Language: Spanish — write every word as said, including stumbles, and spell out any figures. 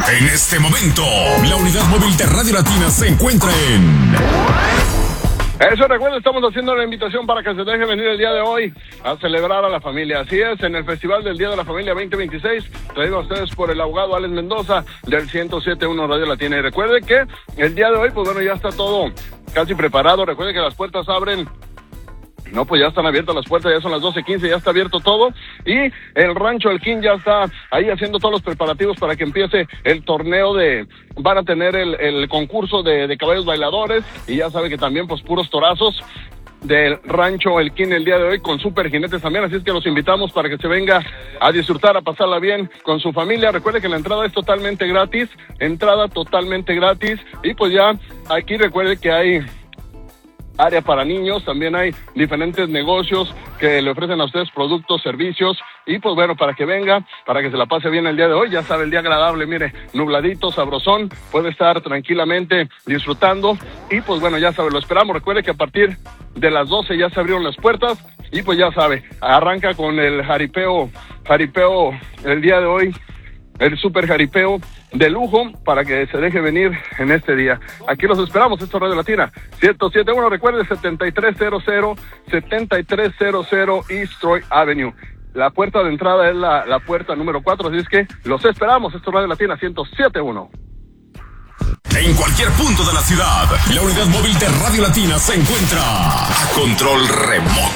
En este momento, la unidad móvil de Radio Latina se encuentra en... Eso, recuerden, estamos haciendo la invitación para que se deje venir el día de hoy a celebrar a la familia. Así es, en el Festival del Día de la Familia veinte veintiséis, traído a ustedes por el abogado Alex Mendoza del ciento siete punto uno Radio Latina. Y recuerde que el día de hoy, pues bueno, ya está todo casi preparado. Recuerde que las puertas abren... No, pues ya están abiertas las puertas, ya son las doce quince, ya está abierto todo. Y el Rancho El King ya está ahí haciendo todos los preparativos para que empiece el torneo de... Van a tener el, el concurso de, de caballos bailadores. Y ya sabe que también, pues, puros torazos del Rancho El King el día de hoy, con super jinetes también. Así es que los invitamos para que se venga a disfrutar, a pasarla bien con su familia. Recuerde que la entrada es totalmente gratis. Entrada totalmente gratis. Y pues ya aquí recuerde que hay... área para niños, también hay diferentes negocios que le ofrecen a ustedes productos, servicios, y pues bueno, para que venga, para que se la pase bien el día de hoy. Ya sabe, el día agradable, mire, nubladito, sabrosón, puede estar tranquilamente disfrutando, y pues bueno, ya sabe, lo esperamos. Recuerde que a partir de las doce ya se abrieron las puertas, y pues ya sabe, arranca con el jaripeo, jaripeo el día de hoy, el super jaripeo de lujo, para que se deje venir en este día. Aquí los esperamos, esto es Radio Latina ciento siete punto uno, recuerde, setenta y tres cero cero, setenta y tres cero cero East Troy Avenue. La puerta de entrada es la, la puerta número cuatro, así es que los esperamos, esto es Radio Latina ciento siete punto uno. En cualquier punto de la ciudad, la unidad móvil de Radio Latina se encuentra a control remoto.